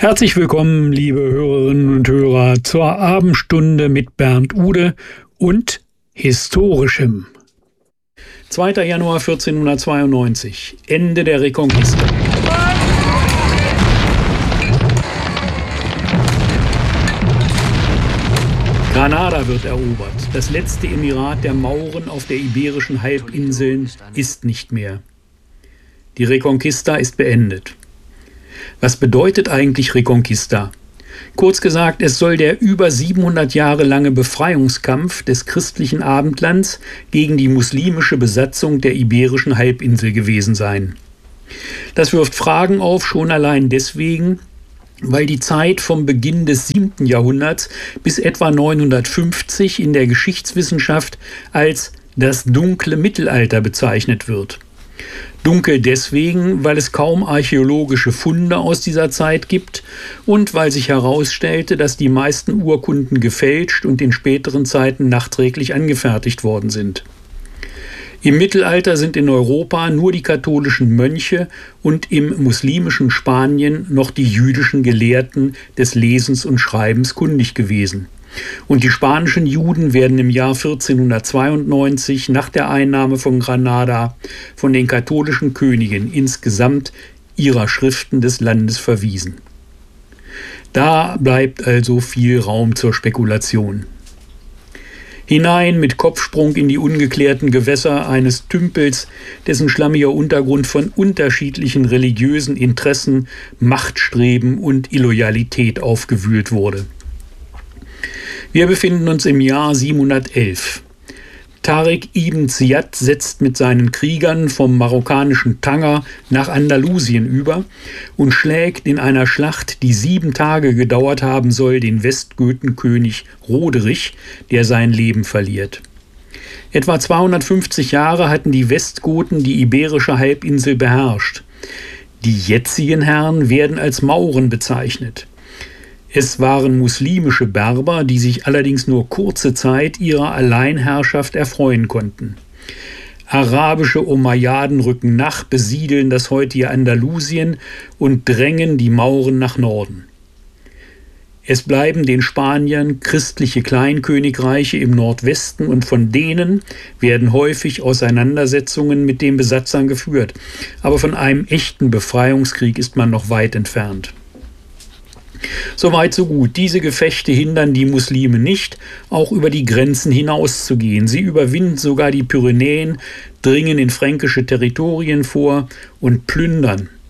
Herzlich willkommen, liebe Hörerinnen und Hörer, zur Abendstunde mit Bernd Ude und Historischem. 2. Januar 1492, Ende der Reconquista. Granada wird erobert. Das letzte Emirat der Mauren auf der Iberischen Halbinseln ist nicht mehr. Die Reconquista ist beendet. Was bedeutet eigentlich Reconquista? Kurz gesagt, es soll der über 700 Jahre lange Befreiungskampf des christlichen Abendlands gegen die muslimische Besatzung der Iberischen Halbinsel gewesen sein. Das wirft Fragen auf, schon allein deswegen, weil die Zeit vom Beginn des 7. Jahrhunderts bis etwa 950 in der Geschichtswissenschaft als das dunkle Mittelalter bezeichnet wird. Dunkel deswegen, weil es kaum archäologische Funde aus dieser Zeit gibt und weil sich herausstellte, dass die meisten Urkunden gefälscht und in späteren Zeiten nachträglich angefertigt worden sind. Im Mittelalter sind in Europa nur die katholischen Mönche und im muslimischen Spanien noch die jüdischen Gelehrten des Lesens und Schreibens kundig gewesen. Und die spanischen Juden werden im Jahr 1492 nach der Einnahme von Granada von den katholischen Königen insgesamt ihrer Schriften des Landes verwiesen. Da bleibt also viel Raum zur Spekulation. Hinein mit Kopfsprung in die ungeklärten Gewässer eines Tümpels, dessen schlammiger Untergrund von unterschiedlichen religiösen Interessen, Machtstreben und Illoyalität aufgewühlt wurde. Wir befinden uns im Jahr 711. Tariq ibn Ziyad setzt mit seinen Kriegern vom marokkanischen Tanger nach Andalusien über und schlägt in einer Schlacht, die 7 Tage gedauert haben soll, den Westgotenkönig Roderich, der sein Leben verliert. Etwa 250 Jahre hatten die Westgoten die Iberische Halbinsel beherrscht. Die jetzigen Herren werden als Mauren bezeichnet. Es waren muslimische Berber, die sich allerdings nur kurze Zeit ihrer Alleinherrschaft erfreuen konnten. Arabische Umayyaden rücken nach, besiedeln das heutige Andalusien und drängen die Mauren nach Norden. Es bleiben den Spaniern christliche Kleinkönigreiche im Nordwesten und von denen werden häufig Auseinandersetzungen mit den Besatzern geführt. Aber von einem echten Befreiungskrieg ist man noch weit entfernt. Soweit so gut. Diese Gefechte hindern die Muslime nicht, auch über die Grenzen hinauszugehen. Sie überwinden sogar die Pyrenäen, dringen in fränkische Territorien vor und plündern.